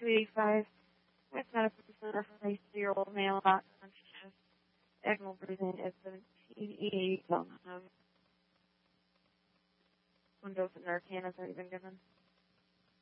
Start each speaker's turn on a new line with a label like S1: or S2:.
S1: 285. With medical center for a 3-year-old male not conscious. ECMO breathing is 1788. One dose of Narcan has already been given.